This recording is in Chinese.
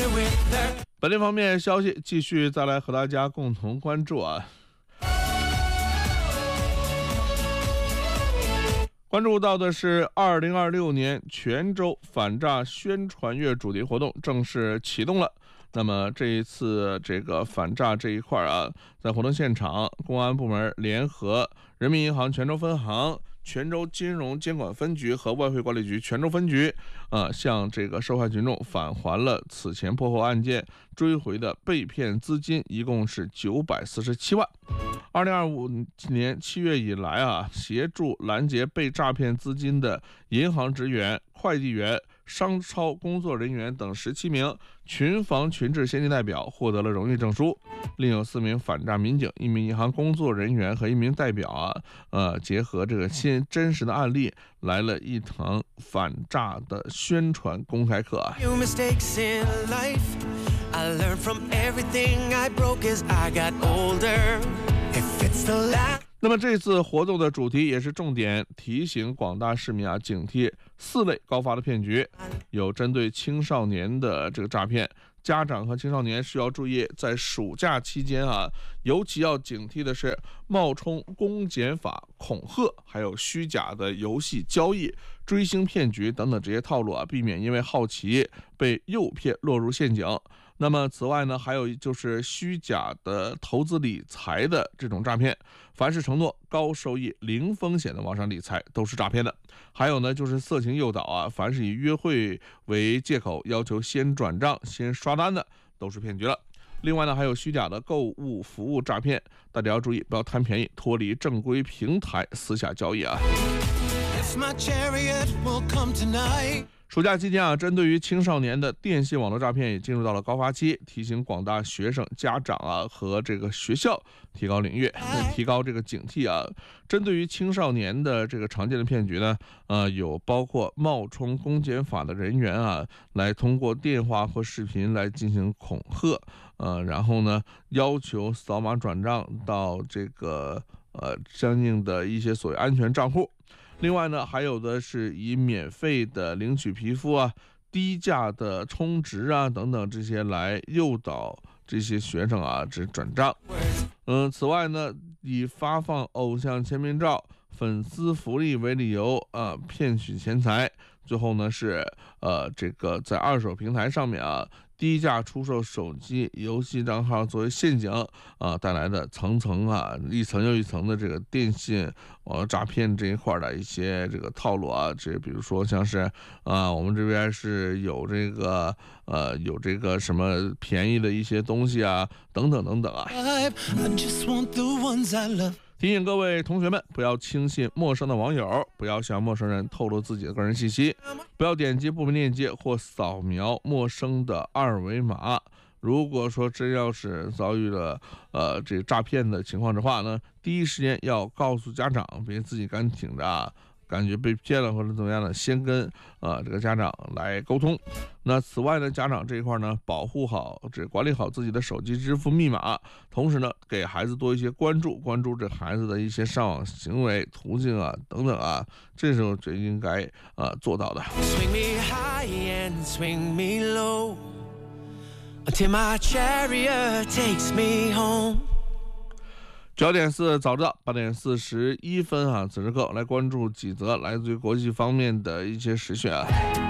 本地方面消息继续再来和大家共同关注啊。关注到的是2026年泉州反诈宣传月主题活动正式启动了。那么这一次这个反诈这一块啊，在活动现场，公安部门联合人民银行泉州分行、泉州金融监管分局和外汇管理局泉州分局，向这个受害群众返还了此前破获案件追回的被骗资金，一共是947万。2025年7月以来啊，协助拦截被诈骗资金的银行职员、会计员、商超工作人员等17名群防群治先进代表获得了荣誉证书，另有4名反诈民警、1名银行工作人员和1名代表结合这个真实的案例，来了一堂反诈的宣传公开课啊。那么这次活动的主题也是重点提醒广大市民警惕4类高发的骗局，有针对青少年的这个诈骗，家长和青少年需要注意，在暑假期间尤其要警惕的是冒充公检法、恐吓，还有虚假的游戏交易、追星骗局等等这些套路避免因为好奇被诱骗落入陷阱。那么此外呢，还有就是虚假的投资理财的这种诈骗，凡是承诺高收益、零风险的网上理财都是诈骗的。还有呢，就是色情诱导凡是以约会为借口要求先转账、先刷单的都是骗局了。另外呢，还有虚假的购物服务诈骗，大家要注意，不要贪便宜，脱离正规平台私下交易暑假期间针对于青少年的电信网络诈骗也进入到了高发期，提醒广大学生、家长和这个学校提高领域，提高这个警惕针对于青少年的这个常见的骗局呢，有包括冒充公检法的人员来通过电话或视频来进行恐吓，然后呢要求扫码转账到这个相应的一些所谓安全账户。另外呢，还有的是以免费的领取皮肤低价的充值等等这些来诱导这些学生这转账。此外呢，以发放偶像签名照、粉丝福利为理由骗取钱财。最后呢是这个在二手平台上面低价出售手机、游戏账号作为陷阱带来的层层一层又一层的这个电信诈骗这一块的一些这个套路这比如说像是我们这边是有这个什么便宜的一些东西等等等等提醒各位同学们，不要轻信陌生的网友，不要向陌生人透露自己的个人信息，不要点击不明链接或扫描陌生的二维码。如果说真要是遭遇了这个诈骗的情况的话呢，第一时间要告诉家长，别自己干挺着感觉被骗了或者怎么样的，先跟这个家长来沟通。那此外呢，家长这一块呢，保护好管理好自己的手机支付密码，同时呢，给孩子多一些关注这孩子的一些上网行为途径等等这时候就应该做到的。Swing me high and swing me low until my chariot takes me home。9:04早知道8:41此时刻来关注几则来自于国际方面的一些时讯